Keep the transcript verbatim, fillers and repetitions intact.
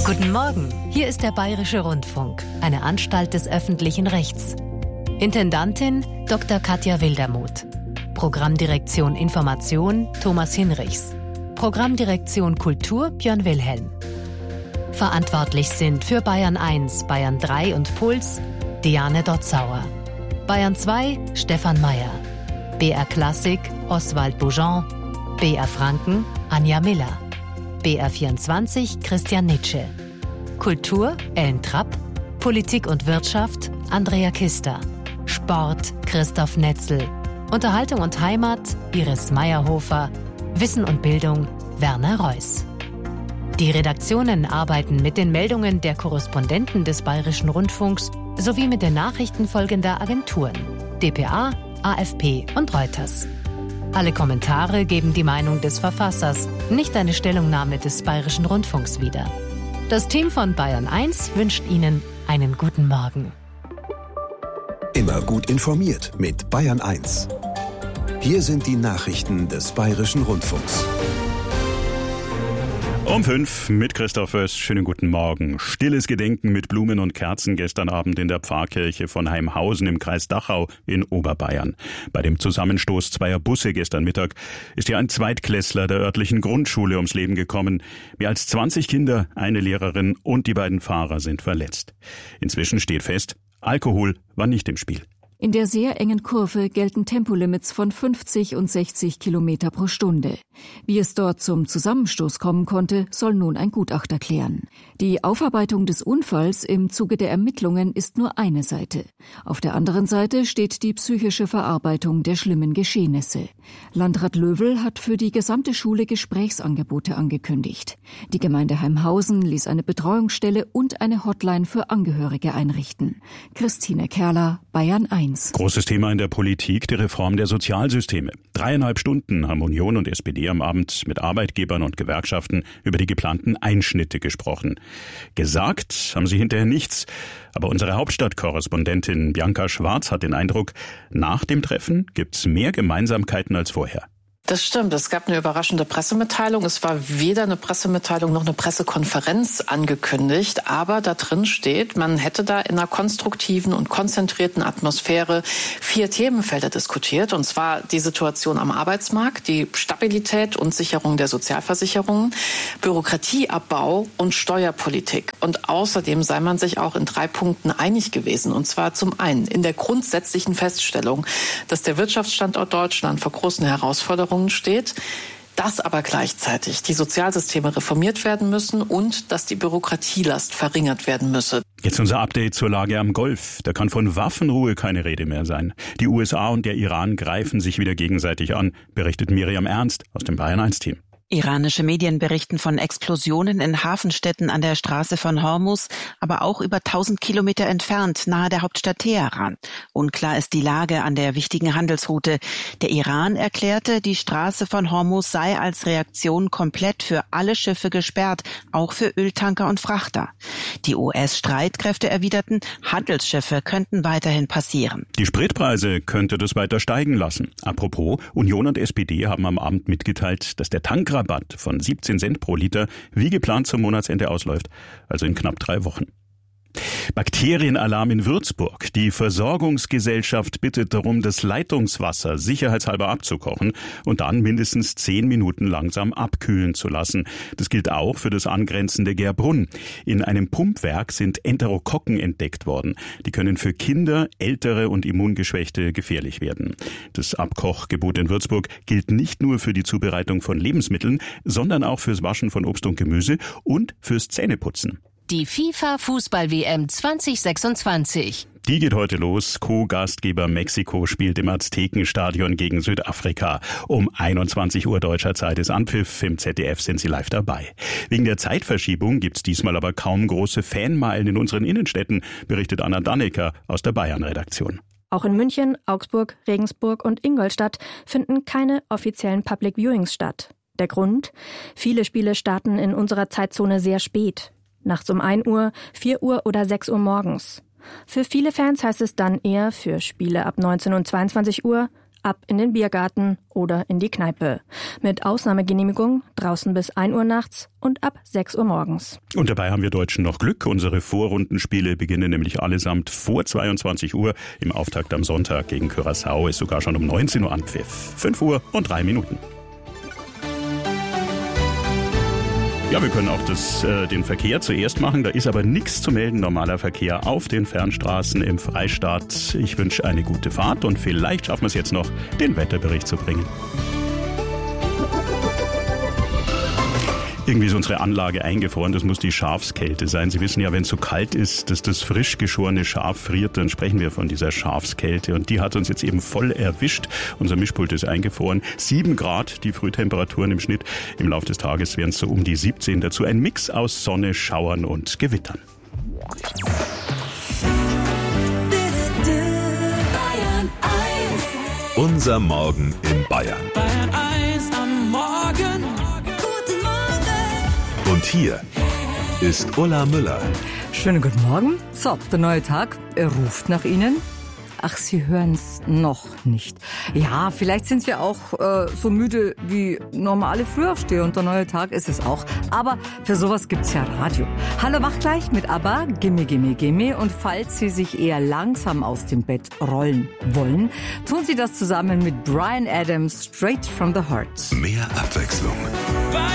Guten Morgen, hier ist der Bayerische Rundfunk, eine Anstalt des öffentlichen Rechts. Intendantin Doktor Katja Wildermuth. Programmdirektion Information Thomas Hinrichs. Programmdirektion Kultur Björn Wilhelm. Verantwortlich sind für Bayern eins, Bayern drei und Puls Diane Dotzauer. Bayern zwei Stefan Meyer. B R Klassik Oswald Boujon. B R Franken Anja Miller. B R vierundzwanzig Christian Nitsche. Kultur Ellen Trapp. Politik und Wirtschaft Andrea Kister. Sport Christoph Netzel. Unterhaltung und Heimat Iris Meyerhofer. Wissen und Bildung Werner Reuss. Die Redaktionen arbeiten mit den Meldungen der Korrespondenten des Bayerischen Rundfunks sowie mit den Nachrichten folgender Agenturen: D P A, A F P und Reuters. Alle Kommentare geben die Meinung des Verfassers, nicht eine Stellungnahme des Bayerischen Rundfunks wieder. Das Team von Bayern eins wünscht Ihnen einen guten Morgen. Immer gut informiert mit Bayern eins. Hier sind die Nachrichten des Bayerischen Rundfunks. Um fünf mit Christoph Oess. Schönen guten Morgen. Stilles Gedenken mit Blumen und Kerzen gestern Abend in der Pfarrkirche von Heimhausen im Kreis Dachau in Oberbayern. Bei dem Zusammenstoß zweier Busse gestern Mittag ist ja ein Zweitklässler der örtlichen Grundschule ums Leben gekommen. Mehr als zwanzig Kinder, eine Lehrerin und die beiden Fahrer sind verletzt. Inzwischen steht fest, Alkohol war nicht im Spiel. In der sehr engen Kurve gelten Tempolimits von fünfzig und sechzig Kilometer pro Stunde. Wie es dort zum Zusammenstoß kommen konnte, soll nun ein Gutachter klären. Die Aufarbeitung des Unfalls im Zuge der Ermittlungen ist nur eine Seite. Auf der anderen Seite steht die psychische Verarbeitung der schlimmen Geschehnisse. Landrat Löwel hat für die gesamte Schule Gesprächsangebote angekündigt. Die Gemeinde Heimhausen ließ eine Betreuungsstelle und eine Hotline für Angehörige einrichten. Christine Kerler, Bayern eins. Großes Thema in der Politik, die Reform der Sozialsysteme. Dreieinhalb Stunden haben Union und S P D am Abend mit Arbeitgebern und Gewerkschaften über die geplanten Einschnitte gesprochen. Gesagt haben sie hinterher nichts. Aber unsere Hauptstadtkorrespondentin Bianca Schwarz hat den Eindruck, nach dem Treffen gibt's mehr Gemeinsamkeiten als vorher. Das stimmt. Es gab eine überraschende Pressemitteilung. Es war weder eine Pressemitteilung noch eine Pressekonferenz angekündigt. Aber da drin steht, man hätte da in einer konstruktiven und konzentrierten Atmosphäre vier Themenfelder diskutiert. Und zwar die Situation am Arbeitsmarkt, die Stabilität und Sicherung der Sozialversicherungen, Bürokratieabbau und Steuerpolitik. Und außerdem sei man sich auch in drei Punkten einig gewesen. Und zwar zum einen in der grundsätzlichen Feststellung, dass der Wirtschaftsstandort Deutschland vor großen Herausforderungen steht, dass aber gleichzeitig die Sozialsysteme reformiert werden müssen und dass die Bürokratielast verringert werden müsse. Jetzt unser Update zur Lage am Golf. Da kann von Waffenruhe keine Rede mehr sein. Die U S A und der Iran greifen sich wieder gegenseitig an, berichtet Miriam Ernst aus dem Bayern eins Team. Iranische Medien berichten von Explosionen in Hafenstädten an der Straße von Hormuz, aber auch über tausend Kilometer entfernt, nahe der Hauptstadt Teheran. Unklar ist die Lage an der wichtigen Handelsroute. Der Iran erklärte, die Straße von Hormuz sei als Reaktion komplett für alle Schiffe gesperrt, auch für Öltanker und Frachter. Die U S-Streitkräfte erwiderten, Handelsschiffe könnten weiterhin passieren. Die Spritpreise könnte das weiter steigen lassen. Apropos, Union und S P D haben am Abend mitgeteilt, dass der Tankrabatt von siebzehn Cent pro Liter wie geplant zum Monatsende ausläuft, also in knapp drei Wochen. Bakterienalarm in Würzburg. Die Versorgungsgesellschaft bittet darum, das Leitungswasser sicherheitshalber abzukochen und dann mindestens zehn Minuten langsam abkühlen zu lassen. Das gilt auch für das angrenzende Gerbrunn. In einem Pumpwerk sind Enterokokken entdeckt worden. Die können für Kinder, Ältere und Immungeschwächte gefährlich werden. Das Abkochgebot in Würzburg gilt nicht nur für die Zubereitung von Lebensmitteln, sondern auch fürs Waschen von Obst und Gemüse und fürs Zähneputzen. Die FIFA-Fußball-W M zwanzig sechsundzwanzig. Die geht heute los. Co-Gastgeber Mexiko spielt im Aztekenstadion gegen Südafrika. Um einundzwanzig Uhr deutscher Zeit ist Anpfiff. Im Z D F sind sie live dabei. Wegen der Zeitverschiebung gibt's diesmal aber kaum große Fanmeilen in unseren Innenstädten, berichtet Anna Dannecker aus der Bayern-Redaktion. Auch in München, Augsburg, Regensburg und Ingolstadt finden keine offiziellen Public Viewings statt. Der Grund? Viele Spiele starten in unserer Zeitzone sehr spät. Nachts um ein Uhr, vier Uhr oder sechs Uhr morgens. Für viele Fans heißt es dann eher für Spiele ab neunzehn und zweiundzwanzig Uhr ab in den Biergarten oder in die Kneipe. Mit Ausnahmegenehmigung draußen bis ein Uhr nachts und ab sechs Uhr morgens. Und dabei haben wir Deutschen noch Glück. Unsere Vorrundenspiele beginnen nämlich allesamt vor zweiundzwanzig Uhr. Im Auftakt am Sonntag gegen Curaçao ist sogar schon um neunzehn Uhr Anpfiff. fünf Uhr und drei Minuten. Ja, wir können auch das, äh, den Verkehr zuerst machen. Da ist aber nichts zu melden. Normaler Verkehr auf den Fernstraßen im Freistaat. Ich wünsche eine gute Fahrt und vielleicht schaffen wir es jetzt noch, den Wetterbericht zu bringen. Irgendwie ist unsere Anlage eingefroren, das muss die Schafskälte sein. Sie wissen ja, wenn es so kalt ist, dass das frisch geschorene Schaf friert, dann sprechen wir von dieser Schafskälte. Und die hat uns jetzt eben voll erwischt. Unser Mischpult ist eingefroren. Sieben Grad, die Frühtemperaturen im Schnitt. Im Laufe des Tages wären es so um die siebzehn. Dazu ein Mix aus Sonne, Schauern und Gewittern. Unser Morgen in Bayern. Bayern eins am Morgen. Und hier ist Ulla Müller. Schönen guten Morgen. So, der neue Tag, er ruft nach Ihnen. Ach, Sie hören's noch nicht. Ja, vielleicht sind wir auch äh, so müde wie normale Frühaufsteher und der neue Tag ist es auch. Aber für sowas gibt's ja Radio. Hallo, wach gleich mit ABBA, Gimme, Gimme, Gimme. Und falls Sie sich eher langsam aus dem Bett rollen wollen, tun Sie das zusammen mit Bryan Adams, Straight from the Heart. Mehr Abwechslung.